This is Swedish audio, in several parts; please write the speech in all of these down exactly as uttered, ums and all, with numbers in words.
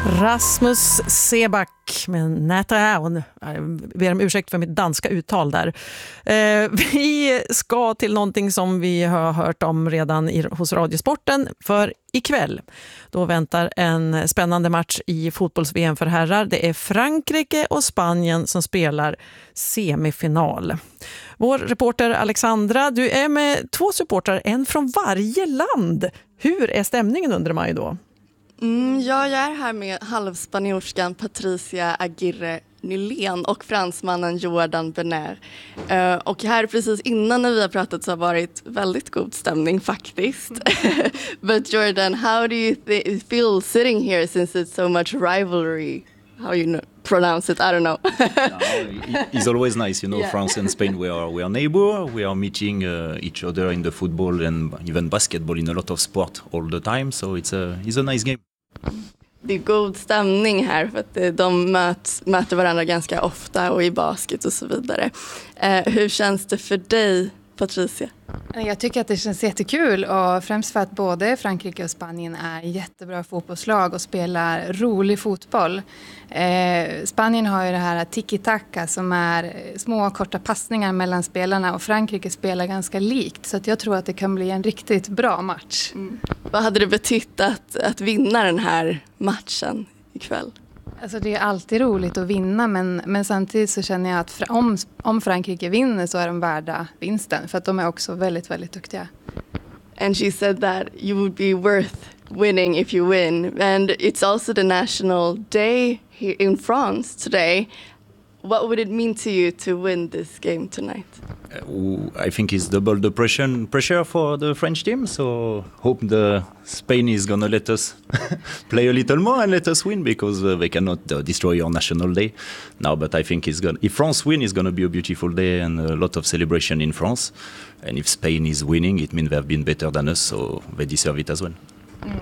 Rasmus Seback med Nätraun. Jag ber om ursäkt för mitt danska uttal där. Eh, vi ska till någonting som vi har hört om redan i, hos Radiosporten, för ikväll. Då väntar en spännande match i fotbolls-V M för herrar. Det är Frankrike och Spanien som spelar semifinal. Vår reporter Alexandra, du är med två supportrar, en från varje land. Hur är stämningen under maj då? Mm, ja, jag är här med halvspanjorskan Patricia Aguirre Nylén och fransmannen Jordan Berner. Uh, och här precis innan när vi har pratat så har varit väldigt god stämning faktiskt. But Jordan, how do you th- feel sitting here since it's so much rivalry? How you know, pronounce it? I don't know. No, it's always nice, you know. Yeah. France and Spain, we are we are neighbor. We are meeting uh, each other in the football and even basketball in a lot of sport all the time. So it's a it's a nice game. Det är god stämning här för att de möts, möter varandra ganska ofta och i basket och så vidare. Eh, hur känns det för dig, Patricia? Jag tycker att det känns jättekul, och främst för att både Frankrike och Spanien är jättebra fotbollslag och spelar rolig fotboll. Eh, Spanien har ju det här tiki-taka som är små korta passningar mellan spelarna, och Frankrike spelar ganska likt, så att jag tror att det kan bli en riktigt bra match. Mm. Vad hade det betytt att, att vinna den här matchen ikväll? Alltså det är alltid roligt att vinna, men, men samtidigt så känner jag att om, om Frankrike vinner så är de värda vinsten, för att de är också väldigt, väldigt duktiga. And she said that you would be worth winning if you win. And it's also the national day here in France today. What would it mean to you to win this game tonight? Uh, I think it's double the pressure pressure for the French team. So hope the Spain is gonna let us play a little more and let us win, because uh, they cannot uh, destroy our national day now. But I think it's gonna, if France win, it's gonna be a beautiful day and a lot of celebration in France. And if Spain is winning, it means they have been better than us, so they deserve it as well. Mm.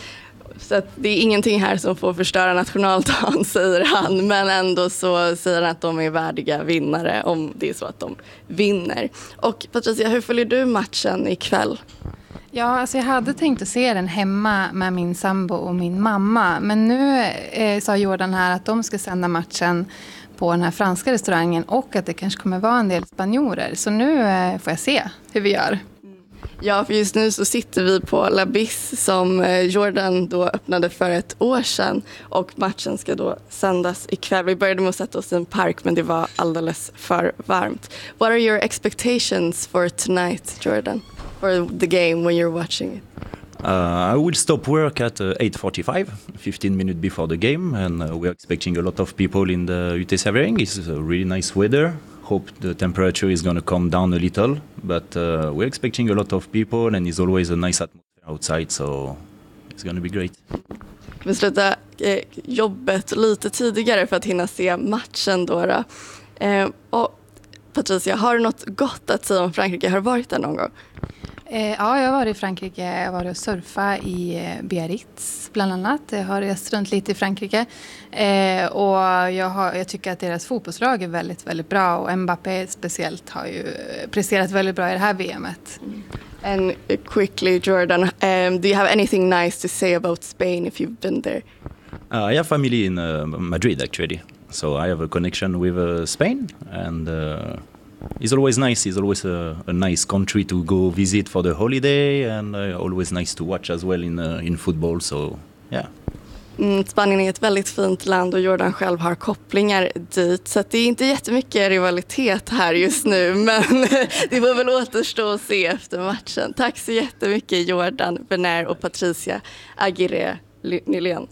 Så att det är ingenting här som får förstöra nationaldagen, säger han. Men ändå så säger han att de är värdiga vinnare om det är så att de vinner. Och Patricia, hur följer du matchen ikväll? Ja, alltså jag hade tänkt att se den hemma med min sambo och min mamma. Men nu eh, sa Jordan här att de ska sända matchen på den här franska restaurangen, och att det kanske kommer vara en del spanjorer. Så nu eh, får jag se hur vi gör. Ja, för just nu så sitter vi på La Bis som Jordan då öppnade för ett år sedan, och matchen ska då sändas ikväll. Vi började med att sätta oss i en park, men det var alldeles för varmt. What are your expectations for tonight, Jordan? For the game when you're watching it? Uh, I will stop work at uh, eight forty-five, fifteen minutes before the game, and uh, we're expecting a lot of people in the U T Servering. It's a really nice weather. Hope the temperature is going to come down a little, but uh, we're expecting a lot of people, and it's always a nice atmosphere outside, so it's going to be great. Vi slutar eh, jobbet lite tidigare för att hinna se matchen då. då. Eh, och Patricia, har du något gott att säga om Frankrike? Har du varit där någon gång? Eh, ja, jag har varit i Frankrike. Jag har varit och surfa i eh, Biarritz bland annat. Jag har rest runt lite i Frankrike. Eh, och jag, har, jag tycker att deras fotbollslag är väldigt, väldigt bra. Och Mbappé speciellt har ju presterat väldigt bra i det här V M:et. Mm. And quickly, Jordan, um, do you have anything nice to say about Spain if you've been there? Uh, I have family in uh, Madrid, actually. So I have a connection with uh, Spain, and uh, it's always nice. It's always a, a nice country to go visit for the holiday, and uh, always nice to watch as well in uh, in football. So, yeah. Mm, Spanien är ett väldigt fint land, och Jordan själv har kopplingar dit. Så att det är inte jättemycket rivalitet här just nu, men det får väl återstå att se efter matchen. Tack så jättemycket, Jordan Berner och Patricia Aguirre Nylén.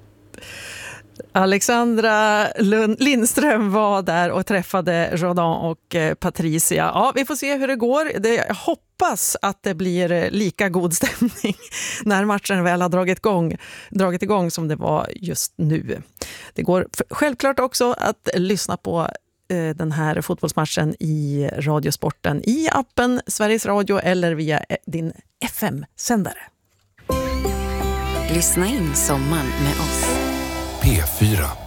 Alexandra Lund- Lindström var där och träffade Jordan och eh, Patricia. Ja, vi får se hur det går. Det, jag hoppas att det blir eh, lika god stämning när matchen väl har dragit igång, dragit igång som det var just nu. Det går f- självklart också att lyssna på eh, den här fotbollsmatchen i Radiosporten i appen Sveriges Radio eller via eh, din F M-sändare. Lyssna in sommaren med oss. P fyra.